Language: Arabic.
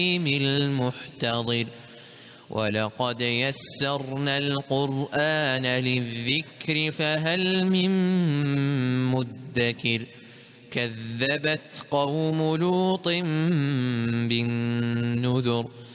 المحتضر ولقد يسرنا القرآن للذكر فهل من مدكر كذبت قوم لوط بالنذر